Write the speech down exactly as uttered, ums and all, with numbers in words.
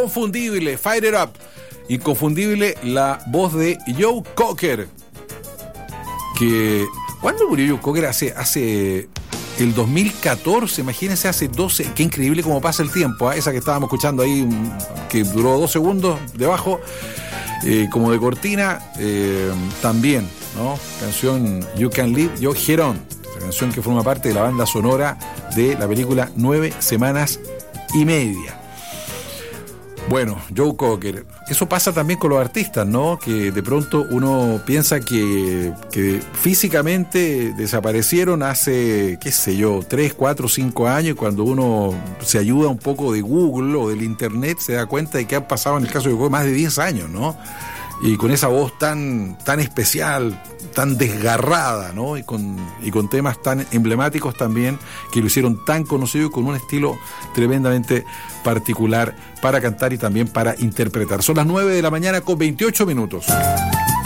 inconfundible, Fire It Up. Inconfundible la voz de Joe Cocker. Que, ¿cuándo murió Joe Cocker? Hace, hace el dos mil catorce, imagínense, hace doce, qué increíble cómo pasa el tiempo, ¿eh? Esa que estábamos escuchando ahí, que duró dos segundos debajo, eh, como de cortina, eh, también, ¿no? Canción You Can Live, Yo Heron, la canción que forma parte de la banda sonora de la película Nueve Semanas y Media. Bueno, Joe Cocker. Eso pasa también con los artistas, ¿no? Que de pronto uno piensa que, que físicamente desaparecieron hace, qué sé yo, tres, cuatro, cinco años, y cuando uno se ayuda un poco de Google o del internet se da cuenta de que han pasado en el caso de Joe Cocker más de diez años, ¿no? Y con esa voz tan, tan especial, tan desgarrada, ¿no? Y con, y con temas tan emblemáticos también, que lo hicieron tan conocido y con un estilo tremendamente particular para cantar y también para interpretar. Son las nueve de la mañana con veintiocho minutos.